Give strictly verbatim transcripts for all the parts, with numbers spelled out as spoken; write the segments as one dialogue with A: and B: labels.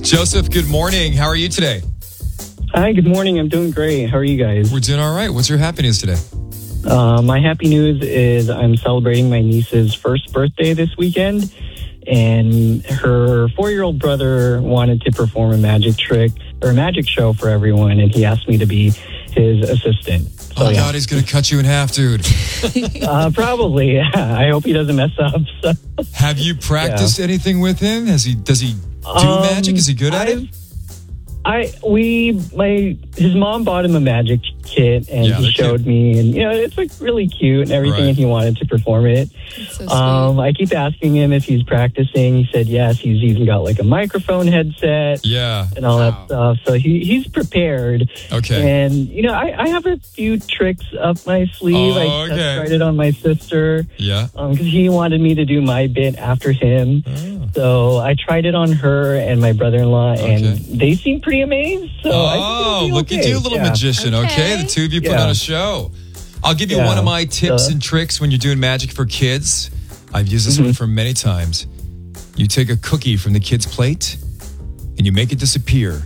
A: Joseph, good morning. How are you today?
B: Hi, good morning. I'm doing great. How are you guys?
A: We're doing all right. What's your happy news today?
B: Uh, my happy news is I'm celebrating my niece's first birthday this weekend, and her four-year-old brother wanted to perform a magic trick or a magic show for everyone, and he asked me to be his assistant. So,
A: oh,
B: yeah.
A: God, he's going to cut you in half, dude.
B: uh, probably, yeah. I hope he doesn't mess up. So.
A: Have you practiced yeah. anything with him? Has he? Does he do
B: um,
A: magic? Is he good at
B: I've,
A: it?
B: I we my his mom bought him a magic kit, and
A: Yeah,
B: he
A: they're
B: showed
A: cute.
B: me, and you know it's like really cute and everything,
A: Right.
B: and he wanted to perform it.
C: So
B: Um, I keep asking him if he's practicing. He said yes. He's even got like a microphone headset
A: Yeah.
B: and all that stuff. So he, he's prepared.
A: Okay.
B: And, you know, I, I have a few tricks up my sleeve.
A: Oh,
B: I
A: okay.
B: I tried it on my sister
A: Yeah.
B: because he wanted me to do my bit after him.
A: Oh.
B: So I tried it on her and my brother-in-law, and
A: Okay.
B: they seem pretty amazed. So I think
A: Oh,
B: it'll be
A: look
B: okay.
A: at you, little
B: Yeah.
A: magician. Okay.
C: Okay.
A: The two of you put
B: Yeah.
A: on a show. I'll give you
B: Yeah.
A: one of my tips
B: Uh,
A: and tricks when you're doing magic for kids. I've used this
B: Mm-hmm.
A: one for many times. You take a cookie from the kid's plate and you make it disappear.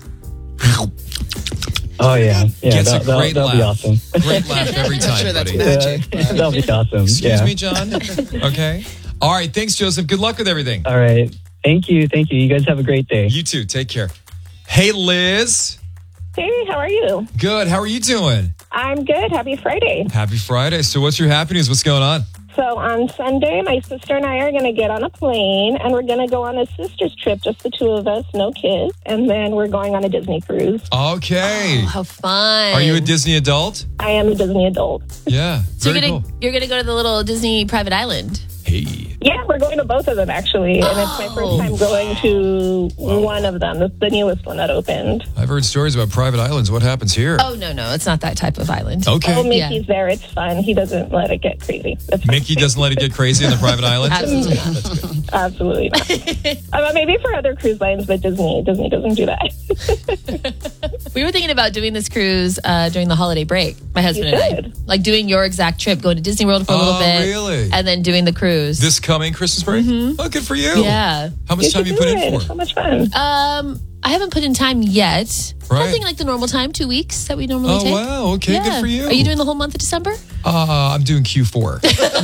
B: Oh, yeah. Yeah,
A: Gets
B: that,
A: a
B: that,
A: great
B: that'll
A: laugh.
B: be awesome.
A: Great laugh every time,
C: sure that's
A: buddy.
C: magic.
B: Yeah, that'll be awesome.
A: Excuse
B: yeah.
A: me, John. Okay. All right. Thanks, Joseph. Good luck with everything.
B: All right. Thank you. Thank you. You guys have a great day.
A: You too. Take care. Hey, Liz.
D: Hey, how are you?
A: Good. How are you doing?
D: I'm good. Happy Friday.
A: Happy Friday. So what's your happy news? What's going on?
D: So on Sunday, my sister and I are going to get on a plane, and we're going to go on a sister's trip, just the two of us, no kids. And then we're going on a Disney cruise.
A: Okay.
C: Oh, how fun.
A: Are you a Disney adult?
D: I am a Disney adult.
A: Yeah.
C: So
A: Very
C: you're gonna
A: cool.
C: you're gonna go to the little Disney private island.
A: Hey.
D: Yeah, we're going to both of them, actually. And it's my first time going to one of them, the, the newest one that opened.
A: I've heard stories about private islands. What happens here?
C: Oh no, no, it's not that type of island.
A: Okay.
D: Oh, Mickey's
C: Yeah.
D: there. It's fun. He doesn't let it get crazy. It's fun.
A: Mickey doesn't let it get crazy in the private island?
C: Absolutely not.
D: Absolutely not. uh, maybe for other cruise lines, but Disney Disney doesn't do that.
C: We were thinking about doing this cruise uh, during the holiday break, my husband
D: You
C: and I.
D: should.
C: Like doing your exact trip, going to Disney World for a little
A: Oh,
C: bit.
A: really?
C: And then doing the cruise.
A: This coming Christmas break? Oh, good for you.
C: yeah.
A: How much time
D: should
A: you put
D: do
A: in
D: it.
A: for?
D: It's so much fun.
C: Um, I haven't put in time yet.
A: Right.
C: Something like the normal time, two weeks that we normally
A: Oh,
C: take.
A: wow. Okay,
C: Yeah.
A: good for you.
C: Are you doing the whole month of December?
A: Uh, I'm doing Q four.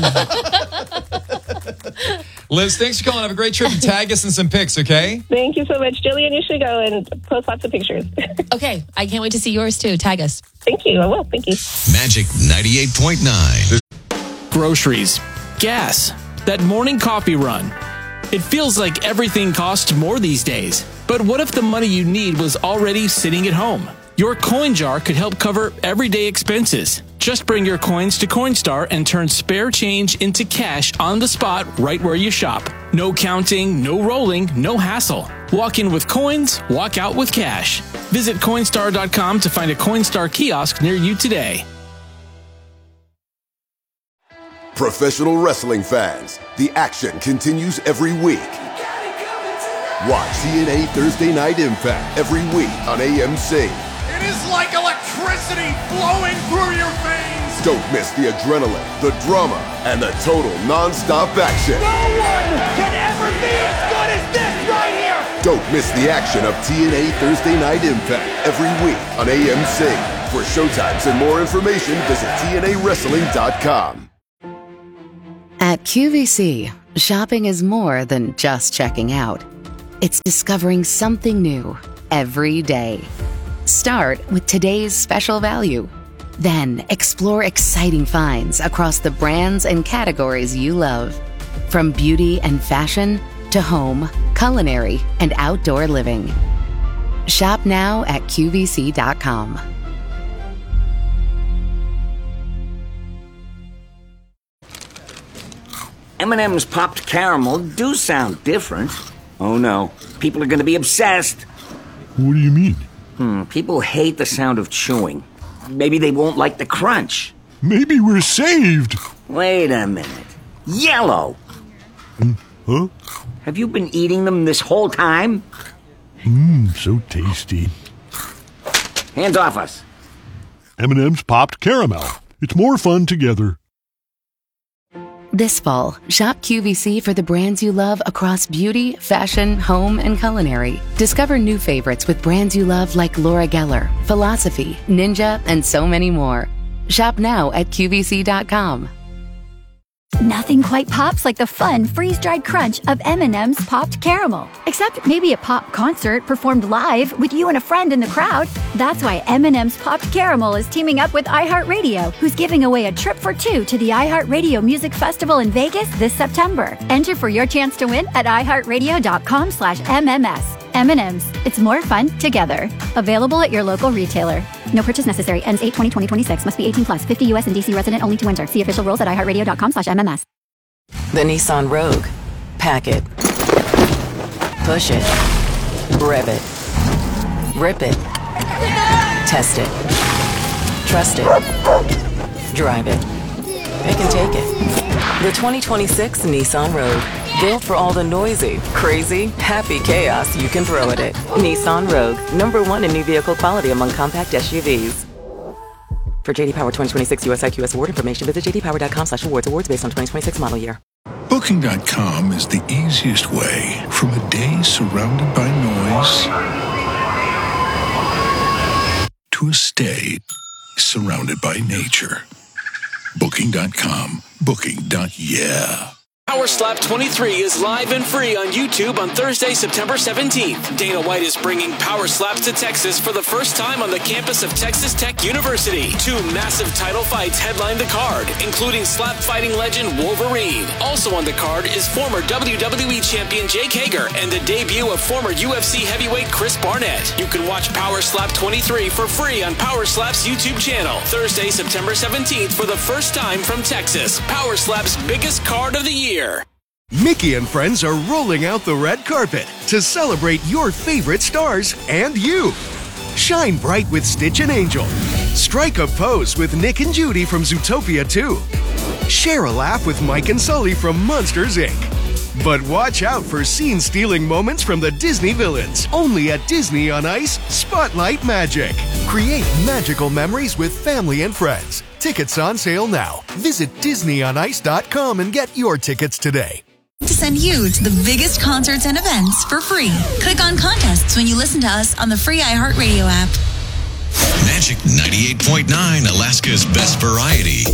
A: Liz, thanks for calling. Have a great trip and tag us in some pics, okay?
D: Thank you so much, Jillian. You should go and post lots of pictures.
C: Okay, I can't wait to see yours too. Tag us.
D: Thank you. I will. Thank you.
E: Magic ninety-eight point nine.
F: Groceries, gas, that morning coffee run. It feels like everything costs more these days. But what if the money you need was already sitting at home? Your coin jar could help cover everyday expenses. Just bring your coins to Coinstar and turn spare change into cash on the spot right where you shop. No counting, no rolling, no hassle. Walk in with coins, walk out with cash. Visit Coinstar dot com to find a Coinstar kiosk near you today.
G: Professional wrestling fans, the action continues every week. Watch T N A Thursday Night Impact every week on A M C.
H: It is like electricity flowing through your veins.
G: Don't miss the adrenaline, the drama, and the total non-stop action.
H: No one can ever be as good as this right here.
G: Don't miss the action of T N A Thursday Night Impact every week on A M C. For showtimes and more information, visit T N A wrestling dot com.
I: At Q V C, shopping is more than just checking out. It's discovering something new every day. Start with today's special value. Then explore exciting finds across the brands and categories you love. From beauty and fashion to home, culinary, and outdoor living. Shop now at Q V C dot com.
J: M and M's popped caramel do sound different. Oh no, people are going to be obsessed.
K: What do you mean?
J: Hmm, people hate the sound of chewing. Maybe they won't like the crunch.
K: Maybe we're saved.
J: Wait a minute. Yellow!
K: Huh?
J: Have you been eating them this whole time?
K: Mmm, so tasty.
J: Hands off us.
K: M and M's popped caramel. It's more fun together.
I: This fall, shop Q V C for the brands you love across beauty, fashion, home, and culinary. Discover new favorites with brands you love like Laura Geller, Philosophy, Ninja, and so many more. Shop now at Q V C dot com.
L: Nothing quite pops like the fun freeze-dried crunch of M and M's Popped Caramel. Except maybe a pop concert performed live with you and a friend in the crowd. That's why M and M's Popped Caramel is teaming up with iHeartRadio, who's giving away a trip for two to the iHeartRadio Music Festival in Vegas this September. Enter for your chance to win at iHeartRadio.com slash MMS. M and M's. It's more fun together. Available at your local retailer. No purchase necessary. Ends eight twenty twenty twenty-six. Must be eighteen plus. fifty U S and D C resident only to enter. See official rules at iHeartRadio.com slash MMS.
M: The Nissan Rogue. Pack it. Push it. Rev it. Rip it. Test it. Trust it. Drive it. Pick and take it. The twenty twenty-six Nissan Rogue. Built for all the noisy, crazy, happy chaos you can throw at it. Nissan Rogue. Number one in new vehicle quality among compact S U Vs. For J D Power twenty twenty-six U S I Q S award information, visit j d power dot com slash awards. Awards based on twenty twenty-six model year.
N: Booking dot com is the easiest way from a day surrounded by noise to a stay surrounded by nature. Booking dot com. Booking. Yeah.
F: Power Slap twenty-three is live and free on YouTube on Thursday, September seventeenth. Dana White is bringing Power Slaps to Texas for the first time on the campus of Texas Tech University. Two massive title fights headline the card, including slap fighting legend Wolverine. Also on the card is former W W E champion Jake Hager and the debut of former U F C heavyweight Chris Barnett. You can watch Power Slap twenty-three for free on Power Slap's YouTube channel. Thursday, September seventeenth for the first time from Texas. Power Slap's biggest card of the year.
O: Mickey and friends are rolling out the red carpet to celebrate your favorite stars and you. Shine bright with Stitch and Angel. Strike a pose with Nick and Judy from Zootopia two. Share a laugh with Mike and Sully from Monsters, Incorporated. But watch out for scene-stealing moments from the Disney villains. Only at Disney on Ice Spotlight Magic. Create magical memories with family and friends. Tickets on sale now. Visit disney on ice dot com and get your tickets today.
P: To send you to the biggest concerts and events for free. Click on contests when you listen to us on the free iHeartRadio app.
E: Magic ninety-eight point nine, Alaska's best variety.